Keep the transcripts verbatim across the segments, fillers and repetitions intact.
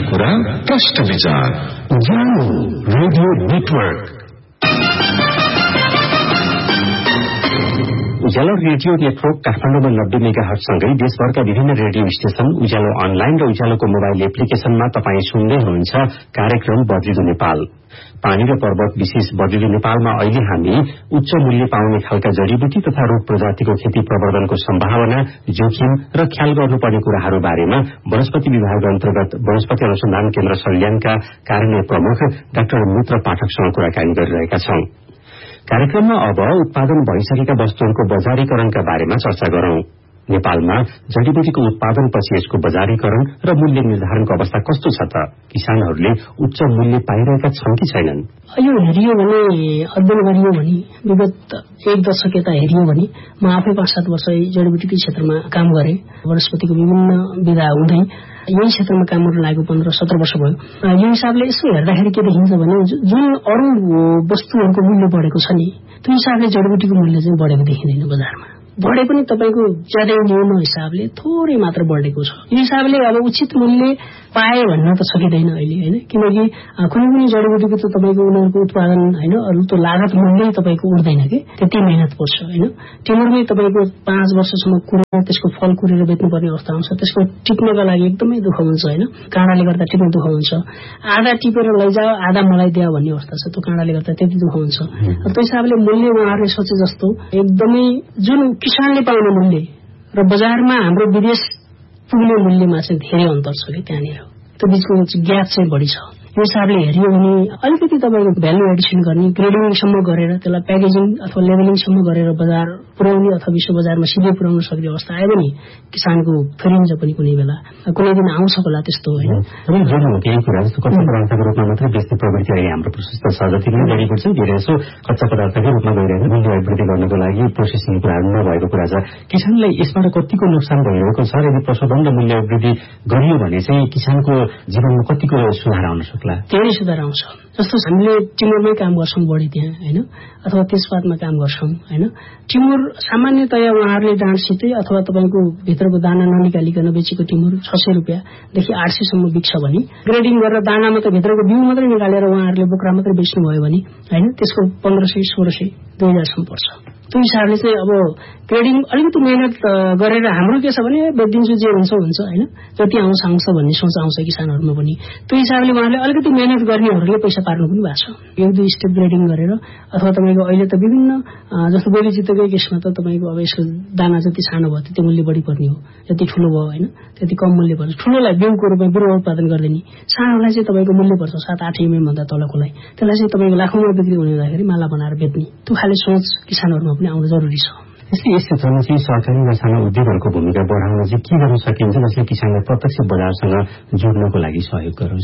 कुरा प्रश्न विचार उज्यालो रेडियो नेटवर्क। उज्यालो रेडियो नेटवर्क काठमाडौँमा नब्बे मेगा हर्टसँगै देशभरका विभिन्न रेडियो स्टेशन, उज्यालो अनलाइन र उज्यालोको मोबाइल एप्लिकेशनमा तपाईँ सुन्दै हुनुहुन्छ कार्यक्रम बद्रिलो नेपाल। पानी र पर्वत विशेष बद्रिलो नेपालमा अहिले हामी उच्च मूल्य पाउने खालका जडीबुटी तथा रूख प्रजातिको खेती प्रवर्धनको सम्भावना, जोखिम र ख्याल गर्नुपर्ने कुराहरू बारेमा वनस्पति विभाग अन्तर्गत वनस्पति अनुसन्धान केन्द्र सल्यानका कार्यालय प्रमुख डाक्टर मित्र पाठकसँग कुराकानी गरिरहेका छौं। कार्यक्रममा अब उत्पादन भइसकेका वस्तुहरूको बजारीकरणका बारेमा चर्चा गरौं। नेपालमा जडीबुटीको उत्पादनपछि यसको बजारीकरण र मूल्य निर्धारणको अवस्था कस्तो छ त? किसानहरूले उच्च मूल्य पाइरहेका छन् कि छैनन्? यो हेरियो भने, अध्ययन गरियो भने, विगत एक दशक यता हेरियो भने म आफै पाँच सात वर्ष जडीबुटीकै क्षेत्रमा काम गरेँ। वनस्पतिको विभिन्न विधा हुँदै यही क्षेत्रमा काम गर्न लागेको पन्ध्र सत्र वर्ष भयो। यो हिसाबले यसो हेर्दाखेरि के देखिन्छ भने जुन अरू वस्तुहरूको मूल्य बढेको छ नि, त्यो हिसाबले जडीबुटीको मूल्य चाहिँ बढेको देखिँदैन बजारमा। बढे पनि तपाईँको ज्यादै न्यून हिसाबले थोरै मात्र बढेको छ। यो हिसाबले अब उचित मूल्य पाए भन्न त सकिँदैन अहिले, होइन? किनकि कुनै पनि जडीबुटीको त तपाईँको उनीहरूको उत्पादन होइन, अरू त लागत मूल्य तपाईँको उठ्दैन कि, त्यति मेहनत पर्छ, होइन? टिमुरमै तपाईँको पाँच वर्षसम्म कुरेर त्यसको फल कुरेर बेच्नुपर्ने अवस्था हुन्छ। त्यसको टिप्नका लागि एकदमै दुःख हुन्छ, होइन? काँडाले गर्दा टिप्न दुःख हुन्छ। आधा टिपेर लैजाओ, आधा मलाई दियो भन्ने अवस्था छ। त्यो काँडाले गर्दा त्यति दुःख हुन्छ। त्यो हिसाबले मूल्य उहाँहरूले सोचे जस्तो एकदमै जुन किसानले पाउने मूल्य र बजारमा हाम्रो विदेश पुग्ने मूल्यमा चाहिँ धेरै अन्तर छ कि त्यहाँनिर। त्यो बीचको ग्याप चाहिँ बढी छ। यो हिसाबले हेरियो भने अलिकति तपाईँको भ्यालु एडिसन गर्ने, ग्रेडिङसम्म गरेर त्यसलाई प्याकेजिङ अथवा लेभलिङसम्म गरेर बजार पुर्याउने अथवा विश्व बजारमा सिधै पुर्याउन सक्ने अवस्था आयो भने किसानको फेरिन्छ पनि कुनै बेला, कुनै दिन आउँछ होला त्यस्तो, होइन? केही कुरा जस्तो कच्चा पदार्थको रूपमा मात्रै बेच्ने प्रवृत्ति अहिले हाम्रो प्रशस्त छ। जति पनि जडीबुटी छ धेरै जसो कच्चा पदार्थकै रूपमा गइरहेको, मूल्य वृद्धि गर्नको लागि प्रोसेसिङ कुराहरू नभएको कुरा छ। किसानलाई यसबाट कतिको नोक्सान भइरहेको छ? यदि प्रशोधन र मूल्य वृद्धि गरियो भने चाहिँ किसानको जीवनमा कतिको सुधार आउन सक्छ? धेरै सुधार आउँछ। जस्तो हामीले टिमुरमै काम गर्छौँ बढी त्यहाँ, होइन? अथवा तेजपातमा काम गर्छौँ, होइन? टिमुर सामान्यतया उहाँहरूले डाँडसितै अथवा तपाईँको भित्रको दाना ननिकालिकन बेचेको टिमुर छ सय रुपियाँदेखि आठ सयसम्म बिक्छ भने, ग्रेडिङ गरेर दाना मात्रै भित्रको बिउ मात्रै निकालेर उहाँहरूले बोक्रा मात्रै बेच्नुभयो भने, होइन, त्यसको पन्ध्र सय सोह्र सय दुई हजारसम्म पर्छ। त्यो हिसाबले चाहिँ अब ग्रेडिङ अलिकति मेहनत गरेर हाम्रो के छ भने बेचिदिन्छु जे हुन्छ हुन्छ, होइन? जति आउँछ आउँछ भन्ने सोच आउँछ किसानहरूमा पनि। त्यो हिसाबले उहाँले अलिकति मेहनत गर्नेहरूले पैसा पार्नु पनि भएको छ। एक दुई स्टेप ग्रेडिङ गरेर अथवा तपाईँको अहिले त विभिन्न जस्तो गोलीचित्तकै केसमा त तपाईँको अब यसको दाना जति सानो भयो त्यति मूल्य बढी पर्ने हो, जति ठुलो भयो, होइन, त्यति कम मूल्य पर्छ। ठुलोलाई बिउको रूपमा बिरुवा उत्पादन गर्दैन, सानोलाई चाहिँ तपाईँको मूल्य पर्छ सात आठ एमएम भन्दा तलकोलाई, त्यसलाई चाहिँ तपाईँको लाखौँमा बिक्री हुने हुँदाखेरि माला बनाएर बेच्ने, त्यो खाले सोच किसानहरूमा पनि आउनु जरुरी छ। यसले यस क्षेत्रमा चाहिँ सहकारी र सानो उद्योगहरूको भूमिका बढाउन चाहिँ के गर्न सकिन्छ जसले किसानलाई प्रत्यक्ष बजारसँग जोड्नको लागि सहयोग गरोस्?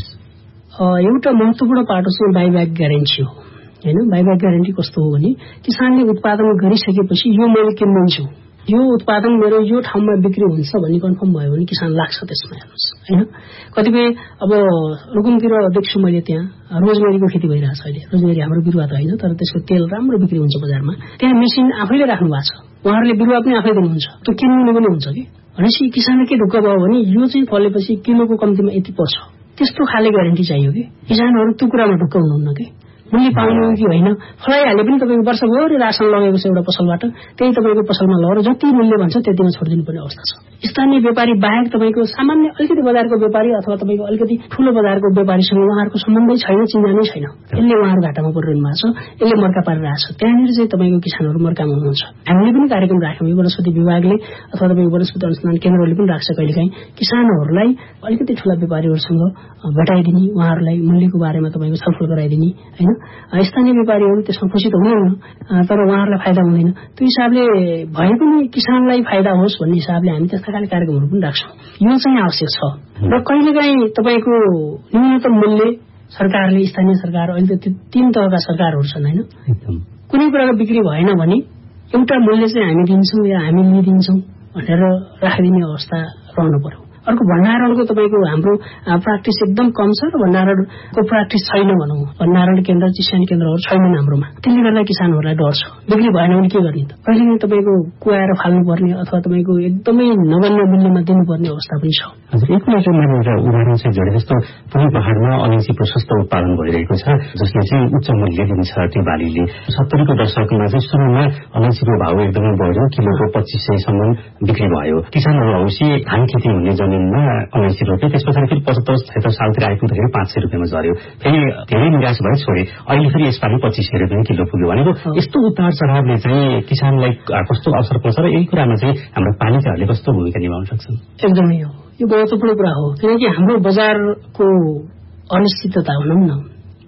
एउटा महत्त्वपूर्ण पाटो चाहिँ बाइब्याक ग्यारेन्टी हो, होइन? बाइब्याक ग्यारेन्टी कस्तो हो भने किसानले उत्पादन गरिसकेपछि यो मैले किन्छु, यो उत्पादन मेरो यो ठाउँमा बिक्री हुन्छ भन्ने कन्फर्म भयो भने किसान लाग्छ त्यसमा। हेर्नुहोस्, होइन, कतिपय अब रुकुमतिर देख्छु मैले त्यहाँ रोजमेरीको खेती भइरहेछ अहिले। रोजमेरी हाम्रो बिरुवा त होइन, तर त्यसको तेल राम्रो बिक्री हुन्छ बजारमा। त्यहाँ मेसिन आफैले राख्नु भएको छ, उहाँहरूले बिरुवा पनि आफै दिनुहुन्छ, त्यो किन्नु पनि हुन्छ कि। भनेपछि किसानले के ढुक्क भयो भने यो चाहिँ फलेपछि किलोको कम्तीमा यति पर्छ, त्यस्तो खाले ग्यारेन्टी चाहियो कि। किसानहरू त्यो कुरामा ढुक्क हुनुहुन्न कि मूल्य पाउनु कि होइन। फलाइहाले पनि तपाईँको वर्षभरि रासन लगेको छ एउटा पसलबाट, त्यही तपाईँको पसलमा लगेर जति मूल्य भन्छ त्यतिमा छोडिदिनु पर्ने अवस्था छ। स्थानीय व्यापारी बाहेक तपाईँको सामान्य अलिकति बजारको व्यापारी अथवा तपाईँको अलिकति ठूलो बजारको व्यापारीसँग उहाँहरूको सम्बन्धै छैन, चिन्जानै छैन। यसले उहाँहरू घाटामा परिरहनु भएको छ, यसले मर्का पारिरहेको छ। त्यहाँनिर चाहिँ तपाईँको किसानहरू मर्कामा हुनुहुन्छ। हामीले पनि कार्यक्रम राख्यौँ, वनस्पति विभागले अथवा तपाईँको वनस्पति अनुसन्धान केन्द्रले पनि राख्छ कहिलेकाहीँ किसानहरूलाई अलिकति ठूला व्यापारीहरूसँग भेटाइदिने, उहाँहरूलाई मूल्यको बारेमा तपाईँको छलफल गराइदिने, होइन? स्थानीय व्यापारीहरू त्यसमा खुसी त हुनुहुन्न, तर उहाँहरूलाई फाइदा हुँदैन। त्यो हिसाबले भए पनि किसानलाई फाइदा होस् भन्ने हिसाबले हामी त्यस्ता खाले कार्यक्रमहरू पनि राख्छौँ। यो चाहिँ आवश्यक छ। र कहिलेकाहीँ तपाईँको न्यूनतम मूल्य सरकारले, स्थानीय सरकार, अहिले त तीन तहका सरकारहरू छन्, होइन? कुनै कुराको बिक्री भएन भने एउटा मूल्य चाहिँ हामी दिन्छौँ या हामी लिइदिन्छौँ भनेर राखिदिने अवस्था रहनु पर्यो। अर्को भण्डारणको तपाईँको हाम्रो प्र्याक्टिस एकदम कम छ र भण्डारणको प्र्याक्टिस छैन भनौँ। भण्डारण केन्द्र चिसान केन्द्रहरू छैनन् हाम्रोमा। त्यसले गर्दा किसानहरूलाई डर छ। बिक्री भएन भने के गर्ने त? कहिले तपाईँको कुहाएर फाल्नुपर्ने अथवा तपाईँको एकदमै नगण्य मूल्यमा दिनुपर्ने अवस्था पनि छ। हजुर, एक मिनट मेरो एउटा उदाहरण चाहिँ जोडे जस्तो पूर्वी पहाडमा अलैँची प्रशस्त उत्पादन भइरहेको छ, जसले चाहिँ उच्च मूल्य दिन्छ त्यो बालीले। सत्तरीको दशकमा चाहिँ सुरुमा अलैँचीको भाव एकदमै बढ्यो, किलोको पच्चिस सयसम्म बिक्री भयो। किसानहरू औसी धान खेती हुने जमिनमा अलैँची रोपे, त्यस पछाडि फेरि पचहत्तर छत्तर सालतिर आइपुग्दाखेरि पाँच सय रुपियाँमा झऱ्यो, फेरि धेरै निराश भए छोडे। अहिले फेरि यसपालि पच्चिस सय रुपियाँ किलो पुग्यो। भनेको यस्तो उतार चढावले चाहिँ किसानलाई कस्तो असर पर्छ र यही कुरामा चाहिँ हाम्रो पालिकाहरूले कस्तो भूमिका निभाउन सक्छन्? एकदमै हो, यो महत्त्वपूर्ण कुरा हो। किनकि हाम्रो बजारको अनिश्चितता भनौँ न,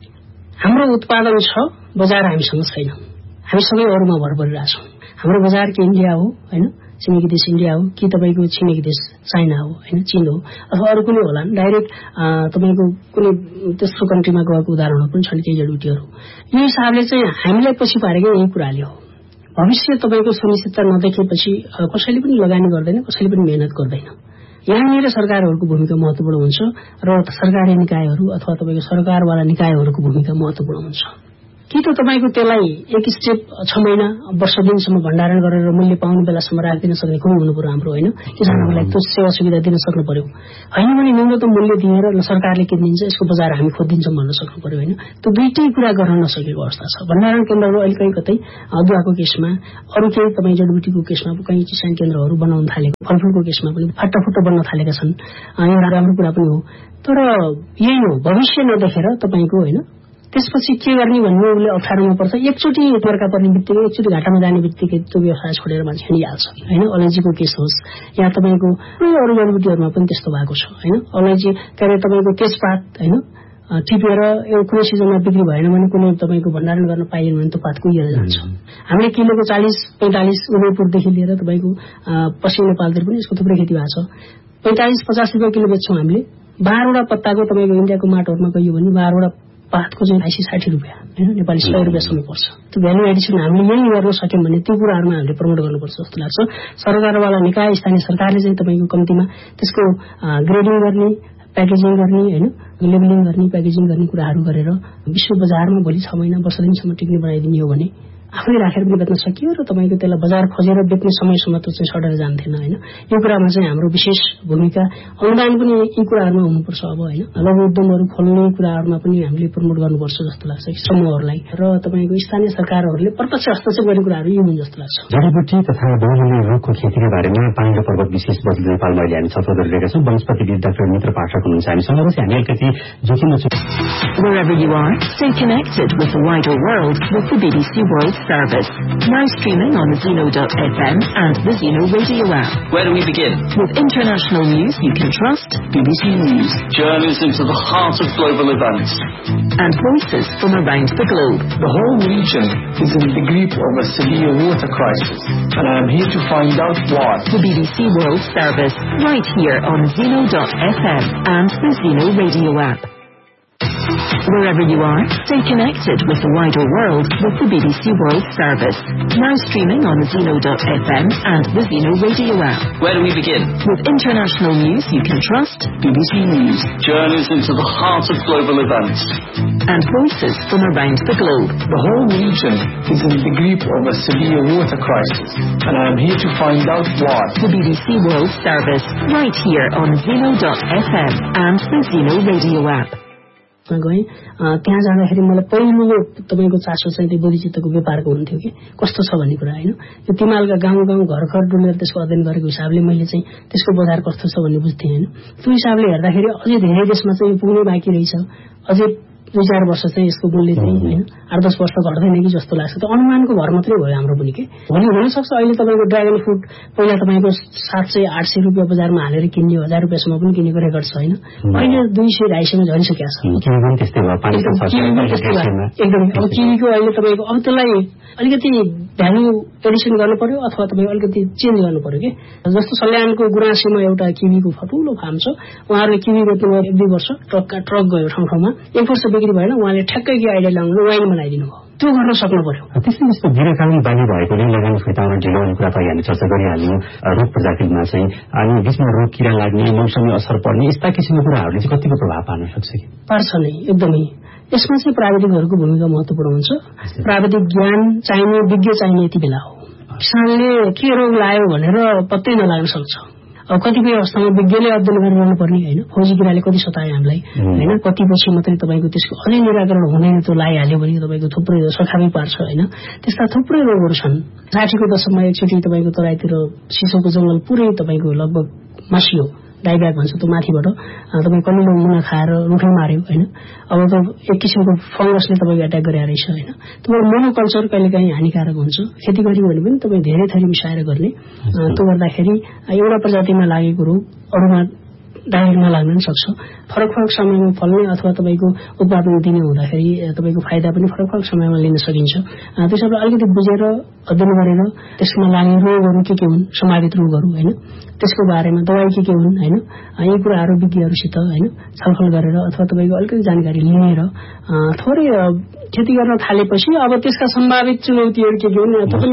हाम्रो उत्पादन छ, बजार हामीसँग छैन। हामी सबै अरूमा भर परिरहेछौँ। हाम्रो बजार के इन्डिया हो होइन, छिमेकी देश इन्डिया हो कि तपाईँको छिमेकी देश चाइना हो होइन, चीन हो अथवा अरू कुनै होला। डाइरेक्ट तपाईँको कुनै तेस्रो कन्ट्रीमा गएको उदाहरणहरू पनि छन्, केही जडीबुटीहरू। यो हिसाबले चाहिँ हामीलाई पछि पारेको यही कुराले हो। भविष्य तपाईँको सुनिश्चितता नदेखेपछि कसैले पनि लगानी गर्दैन, कसैले पनि मेहनत गर्दैन। यहाँनिर सरकारहरूको भूमिका महत्त्वपूर्ण हुन्छ र सरकारी निकायहरू अथवा तपाईँको सरकारवाला निकायहरूको भूमिका महत्त्वपूर्ण हुन्छ। कि त तपाईँको त्यसलाई एक स्टेप छ महिना वर्ष दिनसम्म भण्डारण गरेर मूल्य पाउने बेलासम्म राखिदिन सक्ने खुब हुनु पर्यो हाम्रो होइन। किसानहरूलाई त्यो सेवा सुविधा दिन सक्नु पर्यो। होइन भने न्यूनतम मूल्य दिएर सरकारले किनिदिन्छ, यसको बजार हामी खोजिदिन्छौँ भन्न सक्नु पर्यो होइन। त्यो दुईटै कुरा गर्न नसकेको अवस्था छ। भण्डारण केन्द्रहरू अहिले कहीँ कतै अदुवाको केसमा, अरू केही तपाईँ जडीबुटीको केसमा कहीँ चिसान केन्द्रहरू बनाउन थालेको, फलफुलको केसमा पनि फाटाफुट्टा बन्न थालेका छन्। एउटा राम्रो कुरा पनि हो। तर यही हो, भविष्य नदेखेर तपाईँको होइन त्यसपछि के गर्ने भन्ने उसले अप्ठ्यारोमा पर्छ। एकचोटि मर्का पर्ने बित्तिकै, एकचोटि घाटामा जाने बित्तिकै त्यो व्यवसाय छोडेर मान्छे हिँडिहाल्छ होइन। अलैँचीको केस होस् या तपाईँको अरू जडीबुटीहरूमा पनि त्यस्तो भएको छ होइन। अलैँची के अरे तपाईँको तेजपात होइन टिपेर एउटा कुनै सिजनमा बिक्री भएन भने कुनै तपाईँको भण्डारण गर्न पाइएन भने त्यो पात कुहिएर जान्छ। हामीले किलोको चालिस पैँतालिस उदयपुरदेखि लिएर तपाईँको पश्चिम नेपालतिर पनि यसको थुप्रै खेती भएको छ। पैँतालिस पचास रुपियाँ किलो बेच्छौँ हामीले। बाह्रवटा पत्ताको तपाईँको इन्डियाको माटोहरूमा गयो भने बाह्रवटा पातको चाहिँ असी साठी रुपियाँ होइन, नेपाली सय रुपियाँसम्म पर्छ। त्यो भ्यालु एडिसन हामीले यही गर्न सक्यौँ भने त्यो कुराहरूमा हामीले प्रमोट गर्नुपर्छ जस्तो लाग्छ। सरकारवाला निकाय, स्थानीय सरकारले चाहिँ तपाईँको कम्तीमा त्यसको ग्रेडिङ गर्ने, प्याकेजिङ गर्ने होइन, लेबलिङ गर्ने, प्याकेजिङ गर्ने कुराहरू गरेर विश्व बजारमा भोलि छ महिना वर्ष दिनसम्म टिक्ने बनाइदिने हो भने आफै राखेर पनि बेच्न सकियो र तपाईँको त्यसलाई बजार खोजेर बेच्ने समयसम्म त्यो चाहिँ सडेर जान्थेन होइन। यो कुरामा चाहिँ हाम्रो विशेष भूमिका, अनुदान पनि यी कुराहरूमा हुनुपर्छ अब होइन। लघु उद्यमहरू खोल्ने कुराहरूमा पनि हामीले प्रमोट गर्नुपर्छ जस्तो लाग्छ समूहहरूलाई र तपाईँको स्थानीय सरकारहरूले प्रत्यक्ष हस्तक्षेप गर्ने कुराहरू यी हुन् जस्तो लाग्छ। जडीबुटी तथा बहुमूल्य रुखको खेतीका बारेमा पानीको पर्वत विशेष बदली नेपालमा अहिले हामी छलफल गरिरहेका छौँ। वनस्पतिविद डाक्टर मित्र पाठक हुनुहुन्छ हामीसँग। र हामी अलिकति जोखिम छु। Wherever you are, stay connected with the wider world with the B B C World Service. Now streaming on Zeno dot F M and the Zeno radio app. Where do we begin? With international news you can trust, B B C News. Journeys into the heart of global events. And voices from around the globe. The whole region is in the grip of a severe water crisis, and I am here to find out why. The B B C World Service, right here on Zeno dot F M and the Zeno radio app. Wherever you are, stay connected with the wider world with the B B C World Service. Now streaming on Zeno dot F M and the Zeno radio app. Where do we begin? With international news you can trust, B B C News. Journeys into the heart of global events. And voices from around the globe. The whole region is in the grip of a severe water crisis, and I am here to find out why. The B B C World Service, right here on Zeno dot F M and the Zeno radio app. गएँ त्यहाँ जाँदाखेरि मलाई पहिलो तपाईँको चासो चाहिँ त्यो बोधिचित्तको व्यापारको हुन्थ्यो कि कस्तो छ भन्ने कुरा होइन। यो तिमालका गाउँ गाउँ घर घर डुलेर त्यसको अध्ययन गरेको हिसाबले मैले चाहिँ त्यसको बजार कस्तो छ भन्ने बुझ्थेँ होइन। त्यो हिसाबले हेर्दाखेरि अझै धेरै देशमा चाहिँ यो पुग्नै बाँकी रहेछ। अझै दुई चार वर्ष चाहिँ यसको मूल्य चाहिँ होइन आठ दस वर्ष घट्दैन कि जस्तो लाग्छ। त्यो अनुमानको भर मात्रै भयो हाम्रो पनि के भोलि हुनसक्छ। अहिले तपाईँको ड्रागन फ्रुट पहिला तपाईँको सात सय आठ सय रुपियाँ बजारमा हालेर किन्ने हजार रुपियाँसम्म पनि किनेको रेकर्ड छ होइन। अहिले दुई सय ढाई सयमा झरिसकेको छ एकदमै। अब किवीको अहिले तपाईँको अब त्यसलाई अलिकति भ्यालु एडिसन गर्नु पर्यो अथवा तपाईँ अलिकति चेन्ज गर्नु पर्यो कि। जस्तो सल्यानको गुराँसीमा एउटा किवीको ठुलो फार्म छ, उहाँहरूले किवी रोप्नु एक दुई वर्ष ट्रक ट्रक गयो ठाउँ ठाउँमा, एक वर्ष बिक्री भएन। उहाँले ठ्याक्कै के आइडिया ल्याउनु वाइन बनाइदिनु भयो। त्यो गर्न सक्नु पर्यो। त्यसै जस्तो दीर्घकालीन बानी भएकोले लगानी फिर्ताउन ढिलो हुने कुरा त हामी चर्चा गरिहाल्यौँ रुख प्रजातिमा चाहिँ, अनि बीचमा रोग किरा लाग्ने, मौसमी असर पर्ने यस्ता किसिमको कुराहरूले चाहिँ कतिको प्रभाव पार्न सक्छ कि? पार्छ नै एकदमै। यसमा चाहिँ प्राविधिकहरूको भूमिका महत्त्वपूर्ण हुन्छ। प्राविधिक ज्ञान चाहिने, विज्ञ चाहिने यति बेला हो। किसानले के रोग लाग्यो भनेर पत्तै नलाग्न सक्छ। अब कतिपय अवस्थामा विज्ञले अध्ययन गरिरहनु पर्ने होइन, फौजी किराले कति सतायो हामीलाई होइन, कति पछि मात्रै तपाईँको त्यसको अझै निराकरण हुँदैन, त्यो लगाइहाल्यो भने तपाईँको थुप्रै सखाबै पार्छ होइन। त्यस्ता थुप्रै रोगहरू छन्। साठीको दशकमा एकचोटि तपाईँको तराईतिर सिसोको जंगल पुरै तपाईँको लगभग मासियो, डाइब्याक भन्छ त्यो माथिबाट तपाईँ कलिलो मुना खाएर रुखै मार्यो होइन। अब त एक किसिमको फङ्गसले तपाईँको एट्याक गरेर रहेछ होइन। त्यो मोनोकल्चर कहिलेकाहीँ हानिकारक हुन्छ। खेती गऱ्यो भने पनि तपाईँ धेरै थरी मिसाएर गर्ने, त्यो गर्दाखेरि एउटा प्रजातिमा लागेको रोग अरूमा डाइरेक्ट नलाग्न पनि सक्छ। फरक फरक समयमा फल्ने अथवा तपाईँको उत्पादन दिने हुँदाखेरि तपाईँको फाइदा पनि फरक फरक समयमा लिन सकिन्छ। त्यसैले अलिकति बुझेर अध्ययन गरेर त्यसमा लाग्ने रोगहरू के के हुन्, सम्भावित रोगहरू होइन, त्यसको बारेमा दवाई के के हुन् होइन, यी कुराहरू विज्ञहरूसित होइन छलफल गरेर अथवा तपाईँको अलिकति जानकारी लिएर थोरै खेती गर्न थालेपछि अब त्यसका सम्भावित चुनौतीहरू के के हुन् त्यो पनि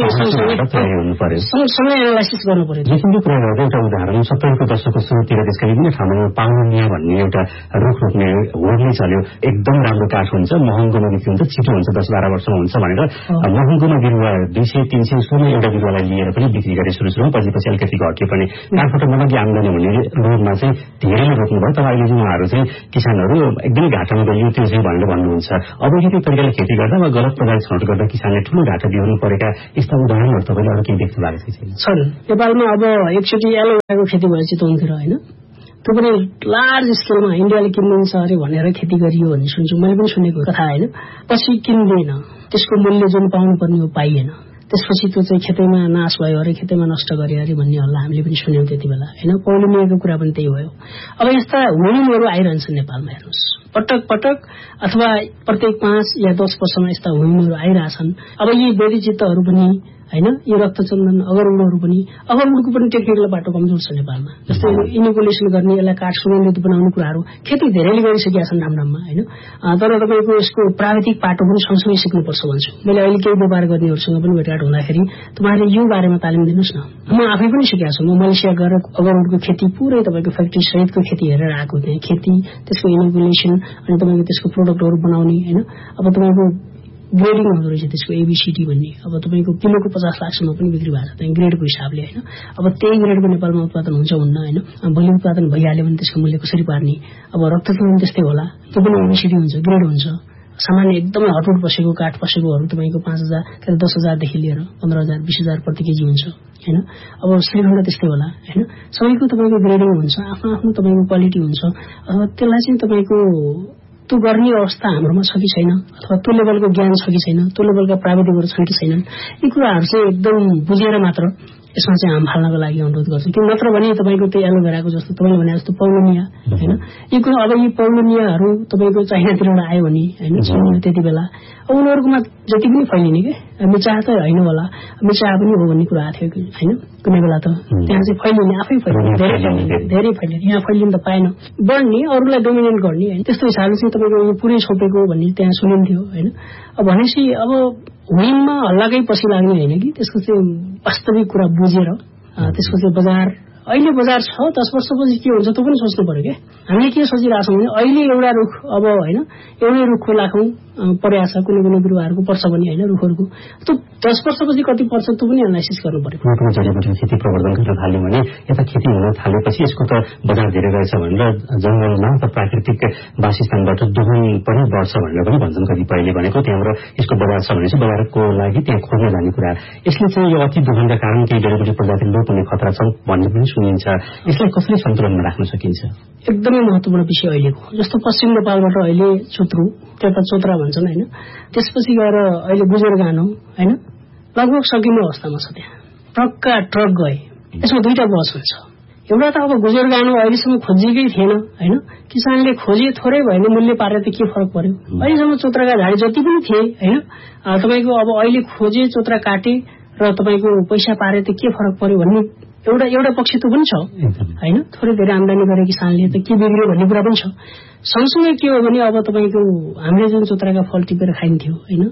सँगसँगै एनालाइसिस गर्नु पर्यो। लेखिनको कुरा गर्दा एउटा उदाहरण सत्तरीको दशकको सुरुतिर त्यसका विभिन्न ठाउँमा पाउनिया भन्ने एउटा रुख रोप्ने होडले चल्यो। एकदम राम्रो काठ हुन्छ, महँगोमा बिक्री हुन्छ, छिटो हुन्छ, दस बाह्र वर्षमा हुन्छ भनेर महँगोमा बिरुवा दुई सय तीन सय उसकोमा एउटा बिरुवालाई लिएर पनि बिक्री गरे सुरु सुरुमा, पछि पछि अलिकति घट्यो पनि। काठबाट नलगी आम्दानी हुने रोगमा चाहिँ धेरैले रोप्नुभयो, तर अहिले चाहिँ उहाँहरू चाहिँ किसानहरू एकदमै घाटामा गयो त्यो चाहिँ भनेर भन्नुहुन्छ। अब यदि तरिकाले खेती गर्दा वा गलत प्रजाति छनौट गर्दा किसानले ठूलो घाटा बिहोर्नु परेका यस्ता उदाहरणहरू तपाईँले अरू केही देख्नु भएको छैन? छन्। नेपालमा अब एकचोटि एलोभेराको खेती भयो चितवनतिर होइन, त्यो पनि लार्ज स्केलमा इन्डियाले किन्नुहुन्छ अरे भनेर खेती गरियो भन्ने सुन्छु, मैले पनि सुनेको कथा होइन। पछि किन्दैन, त्यसको मूल्य जुन पाउनु पर्ने हो पाइएन, त्यसपछि त्यो चाहिँ खेतैमा नाश भयो अरे, खेतैमा नष्ट गरे अरे भन्ने हल्ला हामीले पनि सुन्यौँ त्यति बेला होइन। पौर्णिमाको कुरा पनि त्यही भयो। अब यस्ता हुइमहरू आइरहन्छन् नेपालमा, हेर्नुहोस् पटक पटक अथवा प्रत्येक पाँच या दस वर्षमा यस्ता हुइमहरू आइरहेछन्। अब यी बेरीचित्तहरू पनि होइन, यो रक्तचन्दन अगरउडहरू पनि, अगरउडको पनि टेक्निकल बाटो कमजोर छ नेपालमा। जस्तै इनोकुलेसन गर्ने, यसलाई काठ सुगन्धित बनाउने कुराहरू खेती धेरैले गरिसकेका छन् ठाउँ ठाउँमा होइन। तर तपाईँको यसको प्राविधिक पाटो पनि सँगसँगै सिक्नुपर्छ भन्छु। मैले अहिले केही व्यापार गर्नेहरूसँग पनि भेटघाट हुँदाखेरि तपाईँले यो बारेमा तालिम दिनुहोस् न। म आफै पनि सिकेको छु। म मलेसिया गएर अगरउडको खेती पुरै तपाईँको फ्याक्ट्री सहितको खेती हेरेर आएको, त्यहाँ खेती, त्यसको इनोकुलेसन अनि तपाईँको त्यसको प्रोडक्टहरू बनाउने होइन। अब तपाईँको ग्रेडिङ हुँदो रहेछ त्यसको एबीसीडी भन्ने। अब तपाईँको किलोको पचास लाखसम्म पनि बिक्री भएको छ त्यहाँ ग्रेडको हिसाबले होइन। अब त्यही ग्रेडको नेपालमा उत्पादन हुन्छ हुन्न होइन, भोलि उत्पादन भइहाल्यो भने त्यसको मूल्य कसरी पार्ने। अब रक्तचन्दन त्यस्तै होला, त्यो पनि एबीसीडी हुन्छ, ग्रेड हुन्छ। सामान्य एकदमै हटुट पसेको काठ पसेकोहरू तपाईँको पाँच हजार के दस हजारदेखि लिएर पन्ध्र हजार बिस हजार प्रति केजी हुन्छ होइन। अब श्रीखण्ड त्यस्तै होला होइन। सबैको तपाईँको ग्रेडिङ हुन्छ, आफ्नो आफ्नो तपाईँको क्वालिटी हुन्छ। अब त्यसलाई चाहिँ तपाईँको त्यो गर्ने अवस्था हाम्रोमा छ कि छैन, अथवा त्यो लेभलको ज्ञान छ कि छैन, त्यो लेभलका प्राविधिकहरू छन् कि छैनन्, यी कुराहरू चाहिँ एकदम बुझेर मात्र यसमा चाहिँ हाम फाल्नको लागि अनुरोध गर्छु। कि नत्र भने तपाईँको त्यो एलोभेराको जस्तो तपाईँले भने जस्तो पौर्णिया होइन, यी कुरा अब यी पौर्णियाहरू तपाईँको चाइनातिरबाट आयो भने होइन त्यति बेला अब उनीहरूकोमा जति पनि फैलिने के मिचाह त होइन होला, मिचाह पनि हो भन्ने कुरा आएको थियो होइन कुनै बेला। त त्यहाँ चाहिँ फैलिने आफै फैलिने धेरै फैलिने धेरै फैलिने यहाँ फैलिन त पाएन, बढ्ने अरूलाई डोमिनेट गर्ने होइन। त्यस्तो हिसाबले चाहिँ तपाईँको यो पुरै छोपेको भन्ने त्यहाँ सुनिन्थ्यो होइन। अब भनेपछि अब हुइममा हल्लाकै पछि लाग्ने होइन कि त्यसको चाहिँ वास्तविक कुरा बुझेर त्यसको चाहिँ बजार अहिले बजार छ, दस वर्षपछि के हुन्छ त्यो पनि सोच्नु पर्यो क्या। हामीले के सोचिरहेछौँ भने अहिले एउटा रुख अब होइन एउटै रुखको लाखौँ पर्या छ, कुनै कुनै बिरुवाहरूको पर्छ भने होइन रुखहरूको, त्यो दस वर्षपछि कति पर्छ त्यो पनि एनालाइसिस गर्नु पर्यो। कुनै जडीबुटी खेती प्रवर्धन गर्न थाल्यो भने यता खेती हुन थालेपछि यसको त बजार धेरै रहेछ भनेर जङ्गलमा त प्राकृतिक वासस्थानबाट दोहन पनि बढ्छ भनेर पनि भन्छन् कतिपयले भनेको। त्यहाँबाट यसको बजार छ भने चाहिँ बजारको लागि त्यहाँ खोज्न जाने कुरा। यसले चाहिँ यो अति दोहनका कारण केही जडीबुटी प्रजाति लोप हुने खतरा छ भन्ने पनि सुनिन्छ। यसलाई कसरी सन्तुलनमा राख्न सकिन्छ? एकदमै महत्त्वपूर्ण विषय अहिलेको। जस्तो पश्चिम नेपालबाट अहिले चोत्रु, त्यता चोत्रा भन्छन् होइन, त्यसपछि गएर अहिले गुजरगानो होइन लगभग सकिने अवस्थामा छ। त्यहाँ ट्रकका ट्रक गए, यसमा दुईटा बस हुन्छ। एउटा त अब गुजरगानो अहिलेसम्म खोजिएकै थिएन होइन, किसानले खोजे थोरै भयो भने मूल्य पारेर त के फरक पर्यो। अहिलेसम्म चोत्राका झाडी जति पनि थिए होइन तपाईँको अब अहिले खोजे चोत्रा काटे र तपाईँको पैसा पारे त के फरक पर्यो भन्ने एउटा एउटा पक्ष त पनि छ होइन। थोरै धेरै आम्दानी गरे किसानले त के बिग्रियो भन्ने कुरा पनि छ। सँगसँगै के हो भने अब तपाईँको हामीले जुन चोत्राका फल टिपेर खाइन्थ्यो होइन,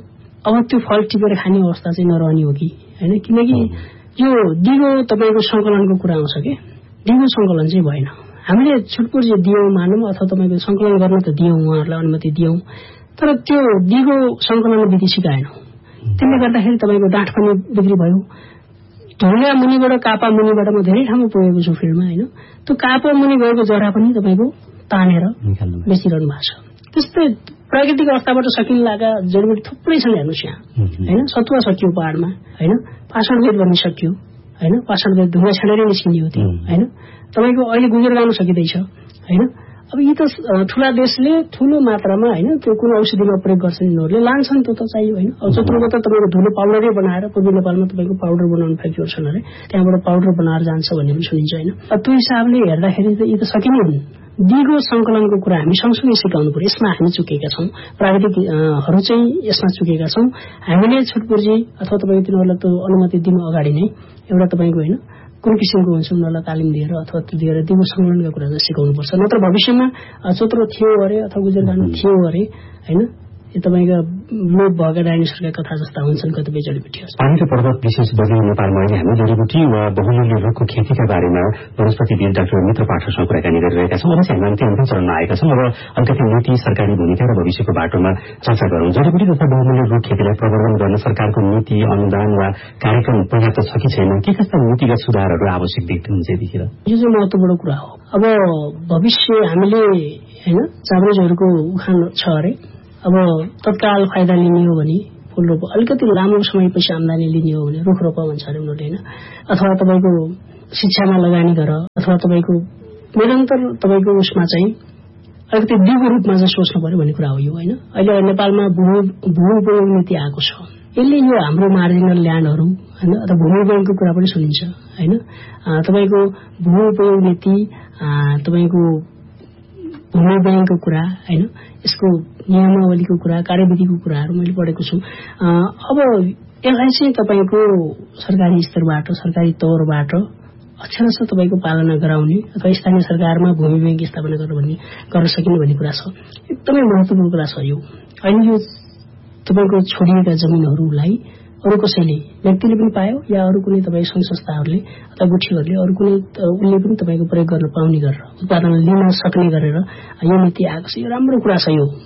अब त्यो फल टिपेर खाने अवस्था चाहिँ नरहने हो कि होइन, किनकि यो दिगो तपाईँको संकलनको कुरा आउँछ कि दिगो संकलन चाहिँ भएन। हामीले छुटपुट दियौँ मानौँ अथवा तपाईँको संकलन गर्न त दियौँ, उहाँहरूलाई अनुमति दियौँ, तर त्यो दिगो संकलन विधि सिकाएनौँ। त्यसले गर्दाखेरि तपाईँको डाँठ पनि बिक्री भयो। ढुङ्गा मुनिबाट कापा मुनिबाट म धेरै ठाउँमा पुगेको छु फिल्डमा होइन, त्यो कापा मुनि गएको जरा पनि तपाईँको तानेर बेचिरहनु भएको छ। त्यस्तै प्राकृतिक अवस्थाबाट सकिन लागेका जडीबुटी थुप्रै छन् हेर्नुहोस् यहाँ होइन। सतुवा सकियो पहाडमा होइन, पाषाण बेद बन्न सकियो होइन, पाषाण बेद ढुङ्गा छेडेरै निस्किने हो त्यो होइन। तपाईँको अहिले गुजेर गाउन सकिँदैछ होइन। अब यी त ठुला देशले ठुलो मात्रामा होइन त्यो कुन औषधिमा प्रयोग गर्छन्, यिनीहरूले लान्छन्, त्यो त चाहियो होइन। अब चत्रुको त तपाईँको धुलो पाउडरै बनाएर पूर्वी नेपालमा तपाईँको पाउडर बनाउने फ्याक्ट्रीहरू छन् अरे, त्यहाँबाट पाउडर बनाएर जान्छ भन्ने पनि सुनिन्छ होइन। त्यो हिसाबले हेर्दाखेरि त यी त सकिने हुन्। दिगो संकलनको कुरा हामी सँगसँगै सिकाउनु पर्यो। यसमा हामी चुकेका छौँ, प्राविधिकहरू चाहिँ यसमा चुकेका छौँ। हामीले छुटपुर्जी अथवा तपाईँको तिनीहरूलाई त्यो अनुमति दिनु अगाडि नै एउटा तपाईँको होइन कुन किसिमको हुन्छ उनीहरूलाई तालिम दिएर अथवा त्यो दिएर दिगो संकलनका कुरा चाहिँ सिकाउनुपर्छ। नत्र भविष्यमा चोत्रो थियो अरे अथवा गुजर गाउनु थियो अरे होइन, यो तपाईँका लोप भएका डाइनोसरका कथा जस्ता हुन्छन् कतिपय जडीबुटीहरू। पानी र पर्वत विशेष बगिने नेपालमा अहिले हामी जडीबुटी वा बहुमूल्य रुखको खेतीका बारेमा वनस्पतिविद डाक्टर मित्र पाठकसँग कुराकानी गरिरहेका छौँ। अब चाहिँ हामी अन्तिम अन्तिम चरणमा आएका छौँ। अब अलिकति नीति, सरकारी भूमिका र भविष्यको बाटोमा चर्चा गरौँ। जडीबुटी तथा बहुमूल्य रुख खेतीलाई प्रवर्धन गर्न सरकारको नीति, अनुदान वा कार्यक्रम पर्याप्त छ कि छैन? के कस्ता नीतिगत सुधारहरू आवश्यक देख्नुहुन्छ यतिखेर? यो चाहिँ महत्त्वपूर्ण कुरा हो। अब भविष्य हामीले होइन चाब्रेजहरूको उखान छ अरे, अब तत्काल फाइदा लिने हो भने फुल रोप, अलिकति लामो समयपछि आम्दानी लिने हो भने रुख रोप भन्छ अरे उनीहरूले होइन। अथवा तपाईँको शिक्षामा लगानी गर अथवा तपाईँको निरन्तर तपाईँको उसमा चाहिँ अलिकति दिगो रूपमा चाहिँ सोच्नु पर्यो भन्ने कुरा हो यो होइन। अहिले नेपालमा भू भू उपयोग नीति आएको छ। यसले यो हाम्रो मार्जिनल ल्यान्डहरू होइन अथवा भूमि बैंकको कुरा पनि सुनिन्छ होइन। तपाईँको भू उपयोग नीति, तपाईँको भूमि बैंकको कुरा होइन, यसको नियमावलीको कुरा, कार्यविधिको कुराहरू मैले पढेको छु। अब यसलाई चाहिँ तपाईँको सरकारी स्तरबाट, सरकारी तौरबाट अक्षरशः तपाईँको पालना गराउने अथवा स्थानीय सरकारमा भूमि बैंक स्थापना गर्न भन्ने गर्न सकिने भन्ने कुरा छ। एकदमै महत्त्वपूर्ण कुरा छ यो। अहिले यो तपाईँको छोडिएका जमिनहरूलाई अरू कसैले, व्यक्तिले पनि पायो या अरू कुनै तपाईँ सङ्घ संस्थाहरूले अथवा गुठीहरूले अरू कुनै उसले पनि तपाईँको प्रयोग गर्न पाउने गरेर उत्पादन लिन सक्ने गरेर यो नीति आएको छ। यो राम्रो कुरा छ। यो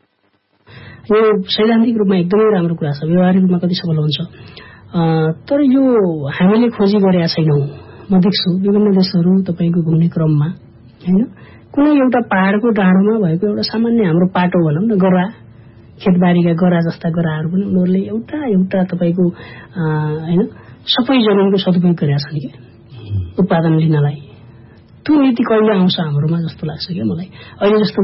यो सैद्धान्तिक रूपमा एकदमै राम्रो कुरा छ। व्यवहारिक रूपमा कति सफल हुन्छ तर यो हामीले खोजी गरेका छैनौँ। म देख्छु विभिन्न देशहरू तपाईँको घुम्ने क्रममा होइन, कुनै एउटा पहाडको डाँडोमा भएको एउटा सामान्य हाम्रो पाटो भनौँ न, गरा, खेतबारीका गरा जस्ता गराहरू पनि उनीहरूले एउटा एउटा तपाईँको होइन सबै जमिनको सदुपयोग गरेका छन् कि उत्पादन लिनलाई। त्यो नीति कहिले आउँछ हाम्रोमा जस्तो लाग्छ क्या मलाई। अहिले जस्तो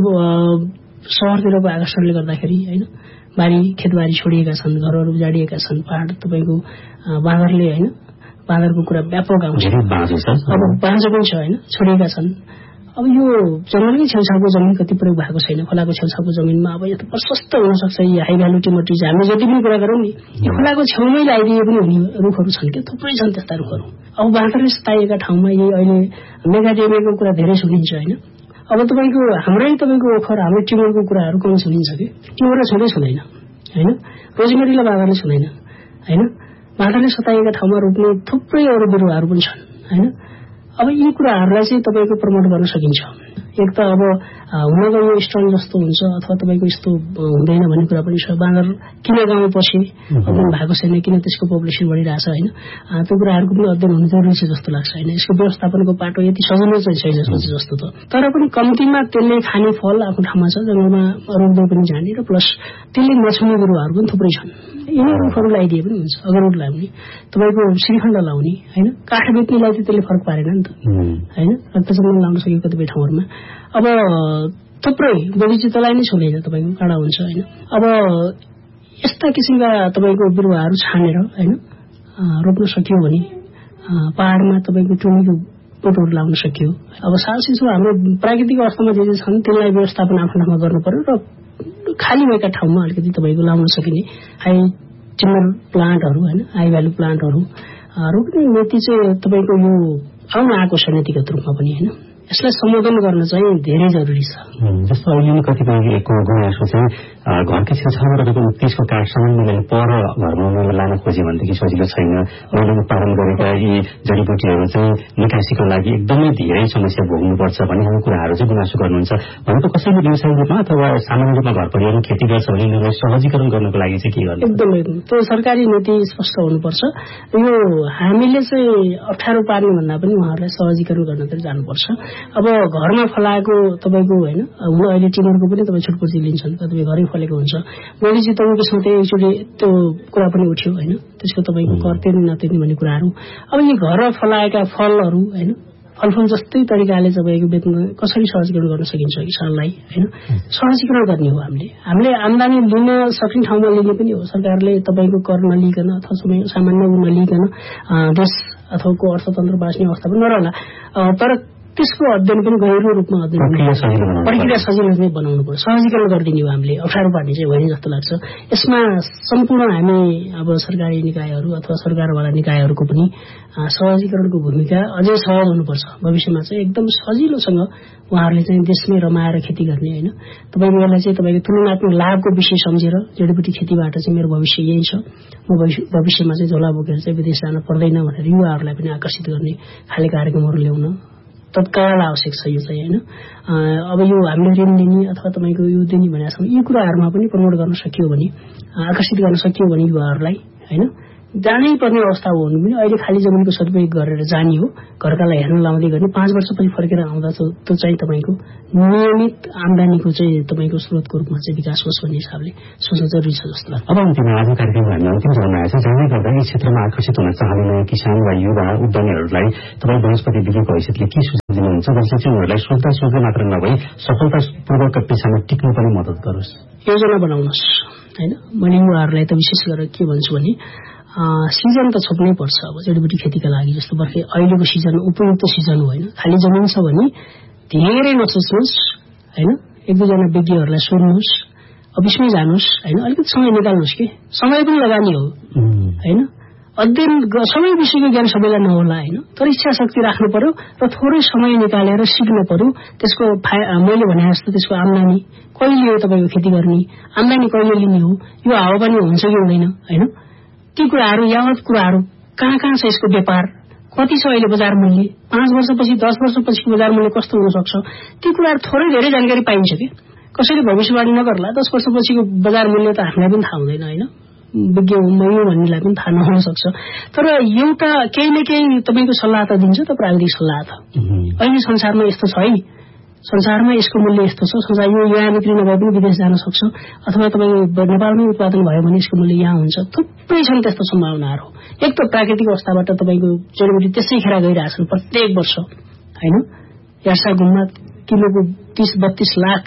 सहरतिरको आकर्षणले गर्दाखेरि होइन बारी खेतबारी छोडिएका छन्, घरहरू उजाडिएका छन्, पहाड तपाईँको बाँदरले होइन बाँदरको कुरा व्यापक आउँछ। अब बाँझो पनि छ होइन, छोडिएका छन्। अब यो जङ्गलकै छेउछाउको जमिन कति प्रयोग भएको छैन। खोलाको छेउछाउको जमिनमा अब यो त प्रशस्त हुनसक्छ। यी हाई भ्यालु टिमोट्रिज हामी जति पनि कुरा गरौँ नि, यो खोलाको छेउमै लगाइदिए पनि हुने रुखहरू छन् क्या, थुप्रै छन् त्यस्ता रुखहरू। अब बाँदरले सताइएका ठाउँमा यही अहिले मेगाडेमियाको कुरा धेरै सुनिन्छ होइन। अब तपाईँको हाम्रै तपाईँको ओखर हाम्रो टिमरको कुराहरू कम सुनिन्छ कि, टिमर छँदै छुँदैन होइन, रोजमेरीलाई बाँदरले छुँदैन होइन। बाँदरले सताइएका ठाउँमा रोप्ने थुप्रै अरू बिरुवाहरू पनि छन् होइन। अब यी कुराहरूलाई चाहिँ तपाईँको प्रमोट गर्न सकिन्छ। एक त अब हुन त यो स्टर्न जस्तो हुन्छ अथवा तपाईँको यस्तो हुँदैन भन्ने कुरा पनि छ। बाँदर किन गाउँ पछि अध्ययन भएको छैन, किन त्यसको पपुलेसन बढिरहेछ होइन, त्यो कुराहरूको पनि अध्ययन हुनु जरुरी छ जस्तो लाग्छ होइन। यसको व्यवस्थापनको पाटो यति सजिलो चाहिँ छैन सोचे जस्तो त, तर पनि कम्तीमा त्यसले खाने फल आफ्नो ठाउँमा छ, जङ्गलमा रोप्दै पनि जाने र प्लस त्यसले नछुने बिरुवाहरू पनि थुप्रै छन्। यिनी रुखहरू लगाइदिए पनि हुन्छ, अगरुड लाउने तपाईँको श्रीखण्ड लाउने होइन, काठ बेच्नेलाई चाहिँ त्यसले फरक पारेन नि त होइन। रक्तचन्दन लाउन सक्यो कतिपय ठाउँहरूमा। अब थुप्रै बगैँचालाई नै छुँदैन तपाईँको काँडा हुन्छ होइन। अब यस्ता किसिमका तपाईँको बिरुवाहरू छानेर होइन रोप्न सक्यो भने पहाडमा तपाईँको टुनीको बोटहरू लाउन सक्यो। अब सालसिसो हाम्रो प्राकृतिक अवस्थामा जे जे छन् त्यसलाई व्यवस्थापन आफ्नो ठाउँमा गर्नु पर्यो र खाली भएका ठाउँमा अलिकति तपाईँको लाउन सकिने हाई टिम्बर प्लान्टहरू होइन, हाई भ्यालु प्लान्टहरू रोप्ने नीति चाहिँ तपाईँको यो आउन आएको छ नीतिगत रूपमा पनि होइन। यसलाई सम्बोधन गर्न चाहिँ धेरै जरुरी छ। जस्तो अहिले कतिपयको गुनासो चाहिँ घरकै छेउछाउमा रहेको उत्तिसको काठसम्म मैले पर घरमा मैले लान खोजेँ भनेदेखि सजिलो छैन। मैले उत्पादन गरेका यी जडीबुटीहरू चाहिँ निकासीको लागि एकदमै धेरै समस्या भोग्नुपर्छ भन्ने खालको कुराहरू चाहिँ गुनासो गर्नुहुन्छ। भनेको कसैले व्यवसायिक रूपमा अथवा सामान्य रूपमा घर परिवारमा खेती गर्छ भने यिनीहरूलाई सहजीकरण गर्नको लागि चाहिँ के गर्नु? एकदम एकदम त्यो सरकारी नीति स्पष्ट हुनुपर्छ। यो हामीले चाहिँ अप्ठ्यारो पार्ने भन्दा पनि उहाँहरूलाई सहजीकरण गर्नतिर जानुपर्छ। अब घरमा फलाएको तपाईँको होइन हुन अहिले टिमरको पनि तपाईँ छुटपुर्जी लिन्छन् कतिपय घरै फलेको हुन्छ। मैले चाहिँ तपाईँको सधैँ एकचोटि त्यो कुरा पनि उठ्यो होइन त्यसको तपाईँको कर तिर्ने नतिर्ने भन्ने कुराहरू। अब यी घर फलाएका फलहरू होइन फलफुल जस्तै तरिकाले तपाईँको बेच्न कसरी सहजीकरण गर्न सकिन्छ किसानलाई होइन सहजीकरण गर्ने हो। हामीले हामीले आम्दानी लिन सक्ने ठाउँमा लिने पनि हो। सरकारले तपाईँको कर नलिकन अथवा समय सामान्य नलिकन देश अथवा को अर्थतन्त्र बाँच्ने अवस्था पनि नरहला। तर त्यसको अध्ययन पनि गहिरो रूपमा अध्ययन प्रक्रिया सजिलो नै बनाउनु पर्छ। सहजीकरण गरिदिने हो हामीले अप्ठ्यारो पार्ने चाहिँ होइन जस्तो लाग्छ। यसमा सम्पूर्ण हामी अब सरकारी निकायहरू अथवा सरकारवाला निकायहरूको पनि सहजीकरणको भूमिका अझै सहज हुनुपर्छ। भविष्यमा चाहिँ एकदम सजिलोसँग उहाँहरूले चाहिँ देशमै रमाएर खेती गर्ने होइन तपाईँको यसलाई चाहिँ तपाईँको तुलनात्मक लाभको विषय सम्झेर जडीबुटी खेतीबाट चाहिँ मेरो भविष्य यही छ म भविष्यमा चाहिँ झोला बोकेर चाहिँ विदेश जान पर्दैन भनेर युवाहरूलाई पनि आकर्षित गर्ने खाले कार्यक्रमहरू ल्याउन तत्काल आवश्यक छ। यो चाहिँ होइन अब यो हामीले ऋण दिने अथवा तपाईँको यो दिने भनेको छौँ यी कुराहरूमा पनि प्रमोट गर्न सकियो भने आकर्षित गर्न सकियो भने युवाहरूलाई होइन जानै पर्ने अवस्था हो भने पनि अहिले खाली जमिनको सदुपयोग गरेर जाने हो घरकालाई हेर्न लाउँदै गर्ने पाँच वर्षपछि फर्केर आउँदा त्यो चाहिँ तपाईँको नियमित आम्दानीको चाहिँ तपाईँको स्रोतको रूपमा चाहिँ विकास होस् भन्ने हिसाबले सोच्न जरुरी छ जस्तो लाग्छ। अब अन्तिममा आज कार्यक्रममा हामी अन्तिम चरणमा आएछ। जाँदै गर्दा यस क्षेत्रमा आकर्षित हुन चाहने नयाँ किसान वा युवा उद्यमीहरूलाई तपाईँ वनस्पति विज्ञको हैसियतले के सुझाव दिनुहुन्छ जसले चाहिँ उनीहरूलाई सोच्दा सोच्दै मात्र नभई सफलतापूर्वक पेसामा टिक्न पनि मद्दत गरोस्? योजना बनाउनुहोस् होइन। मैले युवाहरूलाई त विशेष गरेर के भन्छु भने सिजन त छोप्नै पर्छ। अब जडीबुटी खेतीका लागि जस्तो बर्खे अहिलेको सिजन उपयुक्त सिजन हो होइन। खाली जमिन छ भने धेरै नसोच्नुहोस् होइन एक दुईजना विज्ञहरूलाई सोध्नुहोस् अफिसमै जानुहोस् होइन अलिकति समय निकाल्नुहोस् कि समय पनि लगानी हो होइन। अध्ययन सबै विषयको ज्ञान सबैलाई नहोला होइन तर इच्छा शक्ति राख्नु पर्यो र थोरै समय निकालेर सिक्नु पर्यो। त्यसको मैले भने जस्तो त्यसको आम्दानी कहिले हो तपाईँको खेती गर्ने आम्दानी कहिले लिने हो यो हावापानी हुन्छ कि हुँदैन होइन ती कुराहरू यावत कुराहरू कहाँ कहाँ छ यसको व्यापार कति छ अहिले बजार मूल्य पाँच वर्षपछि दस वर्षपछिको बजार मूल्य कस्तो हुन सक्छ ती कुराहरू थोरै धेरै जानकारी पाइन्छ कि कसैले भविष्यवाणी नगर्ला दस वर्षपछिको बजार मूल्य त हामीलाई पनि थाहा हुँदैन होइन विज्ञ हुँदैन भन्नेलाई पनि थाहा नहुन सक्छ। तर एउटा केही न केही तपाईँको सल्लाह त दिन्छ त प्राविधिक सल्लाह त अहिले संसारमा यस्तो छ है संसारमा यसको मूल्य यस्तो छ संसार यो यहाँ बिक्री नभए पनि विदेश जान सक्छ अथवा तपाईँ नेपालमै उत्पादन भयो भने यसको मूल्य यहाँ हुन्छ थुप्रै छन् त्यस्तो सम्भावनाहरू। एक त प्राकृतिक अवस्थाबाट तपाईँको जडीबुटी त्यसै खेर गइरहेछन् प्रत्येक वर्ष होइन यार्सा गुम्मा किलोको तीस बत्तीस लाख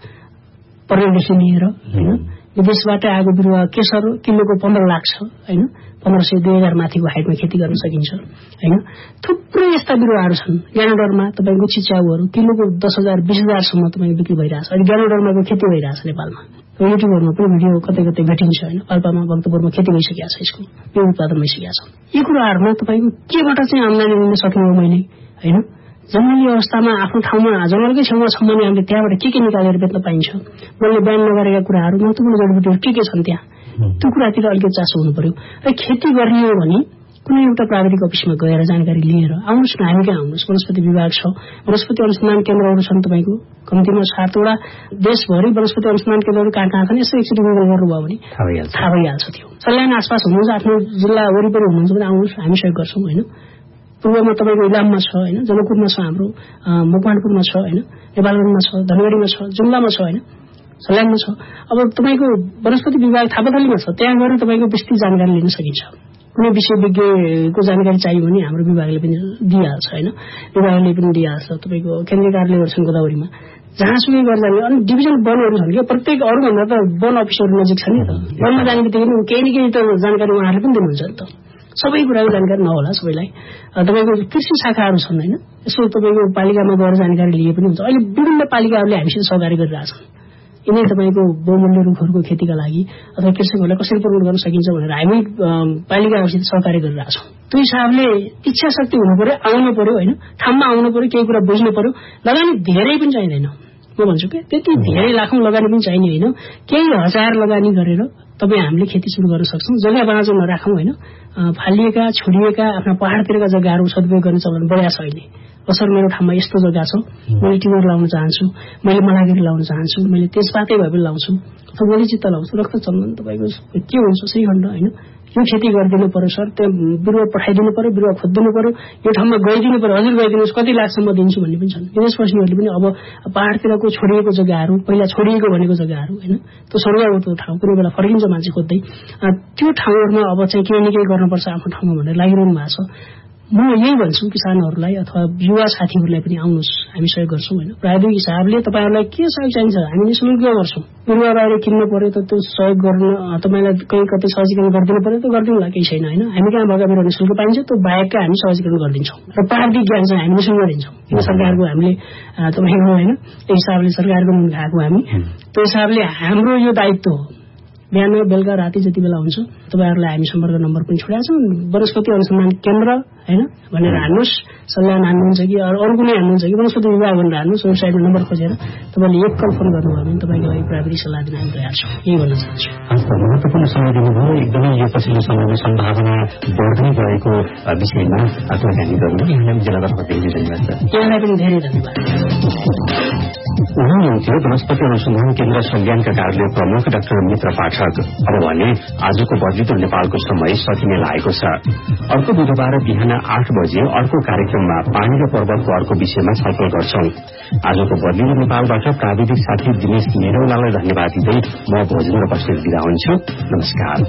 पर्नेदेखि लिएर होइन विदेशबाट आएको बिरुवा केसर किलोको पन्ध्र लाख छ होइन पन्ध्र सय दुई हजार माथिको हाइटमा खेती गर्न सकिन्छ होइन। थुप्रै यस्ता बिरुवाहरू छन् ग्यानोडरमा तपाईँको चिच्याउहरू किलोको दस हजार बिस हजारसम्म तपाईँको बिक्री भइरहेछ। अहिले ग्यानोडरमाको खेती भइरहेछ नेपालमा युट्युबहरूमा पनि भिडियो कतै कतै भेटिन्छ होइन। पाल्पामा भक्तपुरमा खेती भइसकेको छ यसको यो उत्पादन भइसकेको छ। यी कुराहरूमा तपाईँको केबाट चाहिँ आम्दानी लिन सक्ने हो मैले होइन जङ्गली अवस्थामा आफ्नो ठाउँमा जङ्गलकै छेउमा छ भने हामीले त्यहाँबाट के के निकालेर बेच्न पाइन्छ मैले बयान नगरेका कुराहरू महत्त्वपूर्ण जडीबुटीहरू के के छन् त्यहाँ त्यो कुरातिर अलिकति चासो हुनु पर्यो। र खेती गर्ने हो भने कुनै एउटा प्राविधिक अफिसमा गएर जानकारी लिएर आउनुहोस् न हामी कहाँ आउनुहोस् वनस्पति विभाग छ वनस्पति अनुसन्धान केन्द्रहरू छन् तपाईँको कम्तीमा सातवटा देशभरि वनस्पति अनुसन्धान केन्द्रहरू कहाँ कहाँ छन् यसो एकचोटि गुगल गर्नुभयो भने थाहा भइहाल्छ। त्यो सल्यान आसपास हुनुहुन्छ आफ्नो जिल्ला वरिपरि हुनुहुन्छ भने आउनुहोस् हामी सहयोग गर्छौँ होइन। पूर्वमा तपाईँको इलाममा छ होइन जनकपुरमा छ हाम्रो मकवानपुरमा छ होइन नेपालगञ्जमा छ धनगढीमा छ जुम्लामा छ होइन सल्यानमा छ। अब तपाईँको वनस्पति विभाग थापाथलीमा छ त्यहाँ गएर तपाईँको विस्तृत जानकारी लिन सकिन्छ। कुनै विषय विज्ञको जानकारी चाहियो भने हाम्रो विभागले पनि दिइहाल्छ होइन विभागले पनि दिइहाल्छ। तपाईँको केन्द्रीय कार्यालयहरू छन् गोदावरीमा जहाँसुकै गरेर जाने अनि डिभिजन वनहरू छन् क्या प्रत्येक अरूभन्दा त वन अफिसहरू नजिक छ नि त वनमा जाने बित्तिकै केही न केही त जानकारी उहाँहरूले पनि दिनुहुन्छ नि त सबै कुराको जानकारी नहोला सबैलाई। तपाईँको कृषि शाखाहरू छन् होइन यसो तपाईँको पालिकामा गएर जानकारी लिए पनि हुन्छ। अहिले विभिन्न पालिकाहरूले हामीसित सहकारी गरिरहेछन् यिनै तपाईँको बहुमूल्य रुखहरूको खेतीका लागि अथवा कृषकहरूलाई कसरी प्रमोट गर्न सकिन्छ भनेर हामी पालिकाहरूसित सहकार्य गरिरहेका छौँ। त्यो हिसाबले इच्छा शक्ति हुनु पर्यो, आउनु पर्यो होइन, ठाउँमा आउनु पर्यो, केही कुरा बुझ्नु पर्यो। लगानी धेरै पनि चाहिँदैन, म भन्छु कि त्यति धेरै लाखौँ लगानी पनि चाहिने होइन, केही हजार लगानी गरेर तपाईँ हामीले खेती सुरु गर्न सक्छौँ। जग्गा बाँझो नराखौँ होइन, फालिएका छोडिएका आफ्ना पहाडतिरका जग्गाहरू सदुपयोग गर्ने चलन बढिया छ अहिले। सर मेरो ठाउँमा यस्तो जग्गा छ, मैले टिमर लाउन चाहन्छु, मैले मलागिरी लाउन चाहन्छु, मैले तेजपातै भए पनि लाउँछु अथवा मैले चित्त लाउँछु, रक्त चन्दन तपाईँको के हुन्छ श्रीखण्ड होइन, यो खेती गरिदिनु पर्यो सर, त्यो बिरुवा पठाइदिनु पर्यो, बिरुवा खोजिदिनु पर्यो, यो ठाउँमा गइदिनु पर्यो, हजुर गइदिनुहोस्, कति लाग्छ म दिन्छु भन्ने पनि छन्। विदेश पस्नेहरूले पनि अब पहाडतिरको छोडिएको जग्गाहरू, पहिला छोडिएको भनेको जग्गाहरू होइन, त्यो स्वर्गको ठाउँ कुनै बेला फर्किन्छ मान्छे खोज्दै, त्यो ठाउँहरूमा अब चाहिँ केही न केही गर्नुपर्छ आफ्नो ठाउँमा भनेर लागिरहनु भएको छ। म यही भन्छु किसानहरूलाई अथवा युवा साथीहरूलाई पनि आउनुहोस्, हामी सहयोग गर्छौँ होइन। प्राविधिक हिसाबले तपाईँहरूलाई के सहयोग चाहिन्छ हामी निःशुल्क गर्छौँ। बिरुवा बाहिर किन्नु पर्यो त त्यो सहयोग गर्न तपाईँलाई कहीँ कतै सहजीकरण गरिदिनु पर्यो त गरिदिनुला, केही छैन होइन। हामी कहाँ भएका बिरुवा निःशुल्क पाइन्छ, त्यो बाहेकका हामी सहजीकरण गरिदिन्छौँ र प्राविधिक ज्ञान चाहिँ हामी निःशुल्क दिन्छौँ। किन सरकारको हामीले तपाईँको होइन त्यो हिसाबले सरकारको मुख खाएको हामी, त्यो हिसाबले हाम्रो यो दायित्व हो। बिहान बेलुका राति जति बेला हुन्छ तपाईँहरूलाई हामी सम्पर्क नम्बर पनि छोडेका छौँ। वनस्पति अनुसन्धान केन्द्र होइन भनेर हान्नुहोस्, सल्यान हान्नुहुन्छ कि अरू कुनै हान्नुहुन्छ कि वनस्पति विभाग भनेर हान्नुहोस्, वेबसाइटमा नम्बर खोजेर तपाईँले एक कल फोन गर्नुभयो भने तपाईँको लागि प्राविधिक सल्लाह दिन हामी तयार छौँ। यही भन्न चाहन्छु। महत्त्वपूर्ण समय दिनुभयो, एकदमै यो पछिल्लो समयमा सम्भावना बढ्दै गएको विषयमा कुराकानी गर्नु यहाँलाई जिल्लाबाट धेरै धन्यवाद छ। यहाँलाई पनि धेरै धन्यवाद। उहाँनुहुन्थ्यो वनस्पति अनुसन्धान केन्द्र सल्यानका कार्यालय प्रमुख डाक्टर मित्र पाठक। अब भने आजको बदलिदो नेपालको समय सकिने लागेको छ। अर्को बुधबार बिहान आठ बजे अर्को कार्यक्रममा पानी र पर्वतको अर्को विषयमा छलफल गर्छौं। आजको बदलिदो नेपालबाट प्राविधिक साथी दिनेश निरौलालाई धन्यवाद दिँदै म भोजन र बस्नेत बिदा हुन्छु। नमस्कार।